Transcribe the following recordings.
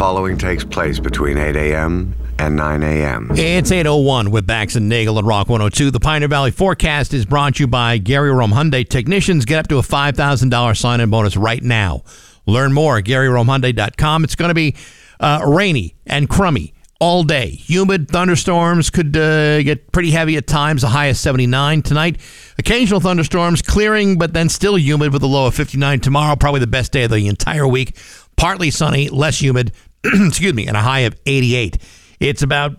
following takes place between 8 a.m. and 9 a.m. It's 8:01 with Bax and Nagel and Rock 102. The Pioneer Valley forecast is brought to you by Gary Rome Hyundai. Technicians get up to a $5,000 sign-in bonus right now. Learn more at GaryRomeHyundai.com. It's going to be rainy and crummy all day. Humid, thunderstorms could get pretty heavy at times, a high of 79 tonight. Occasional thunderstorms, clearing, but then still humid with a low of 59 tomorrow. Probably the best day of the entire week. Partly sunny, less humid, excuse me, and a high of 88. It's about,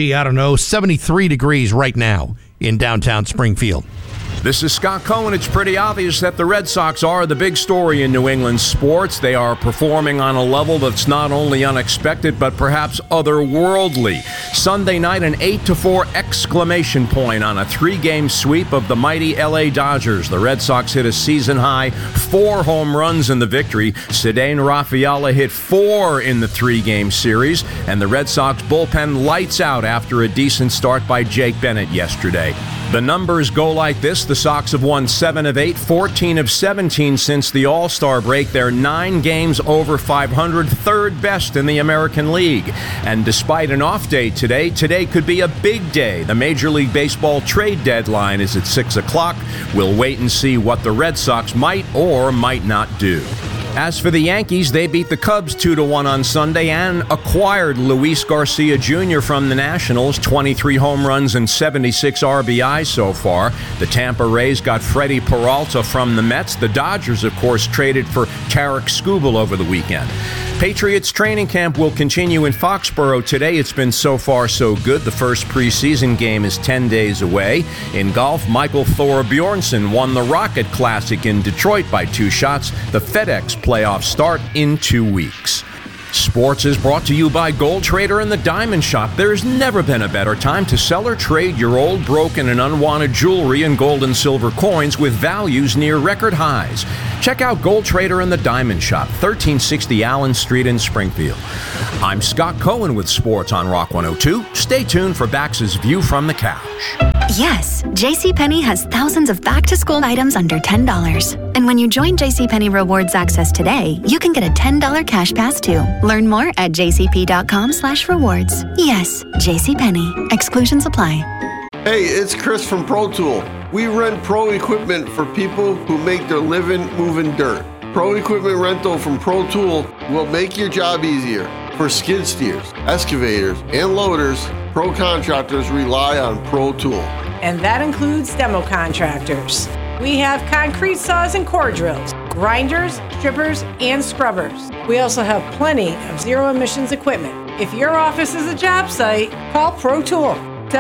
73 degrees right now in downtown Springfield. This is Scott Cohen. It's pretty obvious that the Red Sox are the big story in New England sports. They are performing on a level that's not only unexpected, but perhaps otherworldly. Sunday night, an 8-4 exclamation point on a 3-game sweep of the mighty LA Dodgers. The Red Sox hit a season-high 4 home runs in the victory. Ceddanne Rafaela hit 4 in the 3-game series, and the Red Sox bullpen lights out after a decent start by Jake Bennett yesterday. The numbers go like this. The Sox have won 7 of 8, 14 of 17 since the All-Star break. They're 9 games over 500, third best in the American League. And despite an off day today could be a big day. The Major League Baseball trade deadline is at 6 o'clock. We'll wait and see what the Red Sox might or might not do. As for the Yankees, they beat the Cubs 2-1 on Sunday and acquired Luis Garcia Jr. from the Nationals, 23 home runs and 76 RBI so far. The Tampa Rays got Freddie Peralta from the Mets. The Dodgers, of course, traded for Tarik Skubal over the weekend. Patriots training camp will continue in Foxborough today. It's been so far so good. The first preseason game is 10 days away. In golf, Michael Thorbjornsen won the Rocket Classic in Detroit by 2 shots. The FedEx playoffs start in 2 weeks. Sports is brought to you by Gold Trader and the Diamond Shop. There's never been a better time to sell or trade your old, broken, and unwanted jewelry and gold and silver coins with values near record highs. Check out Gold Trader and the Diamond Shop, 1360 Allen Street in Springfield. I'm Scott Cohen with Sports on Rock 102. Stay tuned for Bax's View from the Couch. Yes, JCPenney has thousands of back-to-school items under $10. And when you join JCPenney Rewards Access today, you can get a $10 cash pass too. Learn more at jcp.com/rewards. Yes, JCPenney. Exclusions apply. Hey, it's Chris from Pro Tool. We rent pro equipment for people who make their living moving dirt. Pro equipment rental from Pro Tool will make your job easier. For skid steers, excavators, and loaders, pro contractors rely on Pro Tool. And that includes demo contractors. We have concrete saws and core drills, grinders, strippers, and scrubbers. We also have plenty of zero-emissions equipment. If your office is a job site, call Pro Tool,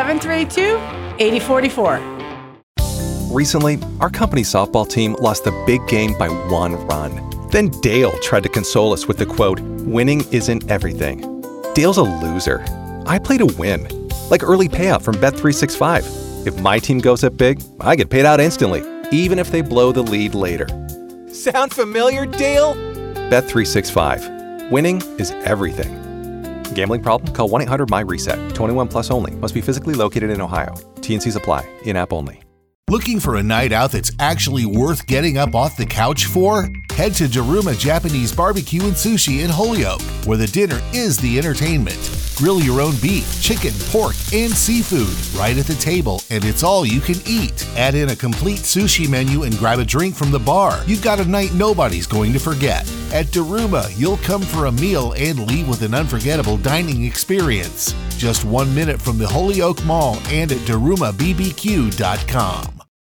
732-8044. Recently, our company softball team lost the big game by 1 run. Then Dale tried to console us with the quote, "Winning isn't everything." Dale's a loser. I play to win, like early payout from Bet365. If my team goes up big, I get paid out instantly, even if they blow the lead later. Sound familiar, Dale? Bet365. Winning is everything. Gambling problem? Call 1-800-MY-RESET. 21 plus only. Must be physically located in Ohio. T&Cs apply. In-app only. Looking for a night out that's actually worth getting up off the couch for? Head to Daruma Japanese Barbecue and Sushi in Holyoke, where the dinner is the entertainment. Grill your own beef, chicken, pork, and seafood right at the table, and it's all you can eat. Add in a complete sushi menu and grab a drink from the bar. You've got a night nobody's going to forget. At Daruma, you'll come for a meal and leave with an unforgettable dining experience. Just 1 minute from the Holyoke Mall and at DarumaBBQ.com.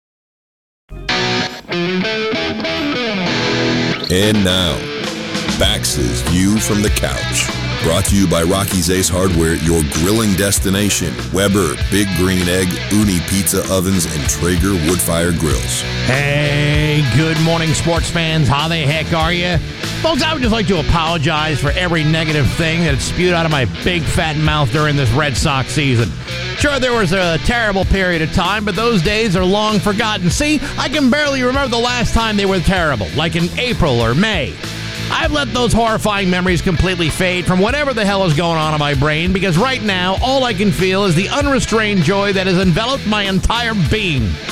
And now, Bax's View from the Couch. Brought to you by Rocky's Ace Hardware, your grilling destination. Weber, Big Green Egg, Uni Pizza Ovens, and Traeger Woodfire Grills. Hey, good morning, sports fans. How the heck are you? Folks, I would just like to apologize for every negative thing that spewed out of my big fat mouth during this Red Sox season. Sure, there was a terrible period of time, but those days are long forgotten. See, I can barely remember the last time they were terrible, like in April or May. I've let those horrifying memories completely fade from whatever the hell is going on in my brain, because right now, all I can feel is the unrestrained joy that has enveloped my entire being.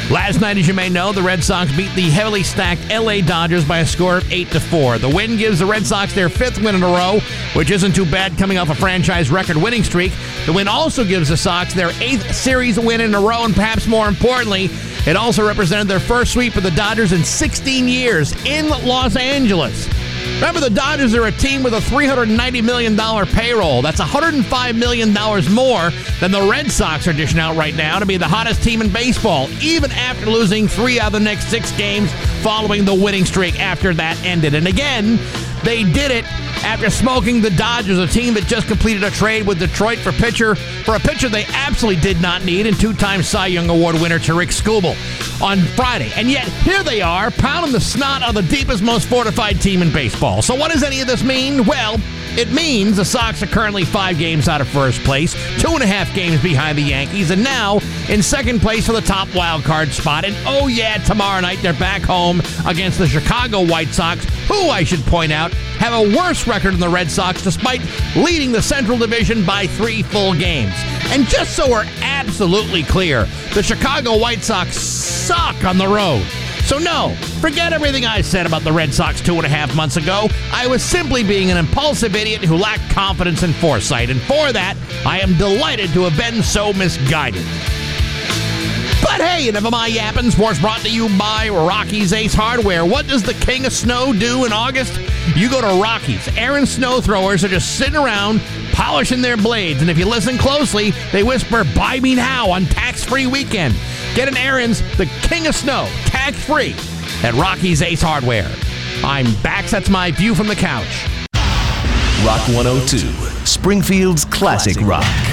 Last night, as you may know, the Red Sox beat the heavily stacked LA Dodgers by a score of 8-4. The win gives the Red Sox their 5th win in a row, which isn't too bad coming off a franchise record winning streak. The win also gives the Sox their 8th series win in a row, and perhaps more importantly, it also represented their first sweep of the Dodgers in 16 years in Los Angeles. Remember, the Dodgers are a team with a $390 million payroll. That's $105 million more than the Red Sox are dishing out right now to be the hottest team in baseball, even after losing 3 out of the next 6 games following the winning streak after that ended. And again, they did it after smoking the Dodgers, a team that just completed a trade with Detroit for a pitcher they absolutely did not need, and 2-time Cy Young Award winner Tarik Skubal on Friday. And yet, here they are, pounding the snot on the deepest, most fortified team in baseball. So what does any of this mean? Well, it means the Sox are currently 5 games out of first place, 2.5 games behind the Yankees, and now in second place for the top wild card spot. And oh yeah, tomorrow night they're back home against the Chicago White Sox, who, I should point out, have a worse record than the Red Sox despite leading the Central Division by 3 full games. And just so we're absolutely clear, the Chicago White Sox suck on the road. So no, forget everything I said about the Red Sox 2.5 months ago. I was simply being an impulsive idiot who lacked confidence and foresight, and for that, I am delighted to have been so misguided. But hey, enough of my yapping. Sports brought to you by Rocky's Ace Hardware. What does the King of Snow do in August? You go to Rocky's. Aaron's snow throwers are just sitting around polishing their blades, and if you listen closely, they whisper, "Buy me now" on tax-free weekend. Get an Aaron's The King of Snow, tax-free, at Rocky's Ace Hardware. I'm Bax. That's my view from the couch. Rock 102, Springfield's classic rock.